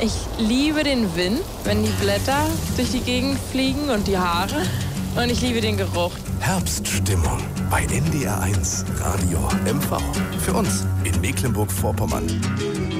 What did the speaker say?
Ich liebe den Wind, wenn die Blätter durch die Gegend fliegen und die Haare. Und ich liebe den Geruch. Herbststimmung bei NDR1 Radio MV. Für uns in Mecklenburg-Vorpommern.